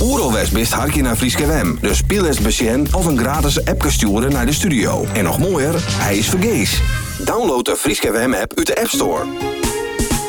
Oeralwest best harkje naar Frieske Wem. Dus speel eens besjen of een gratis app sturen naar de studio. En nog mooier, hij is vergees. Download de Frieske Wem app uit de App Store.